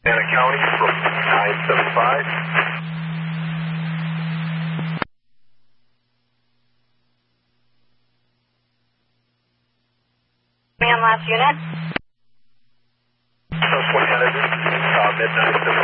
Santa County from 975. Man, last unit. What kind of midnight?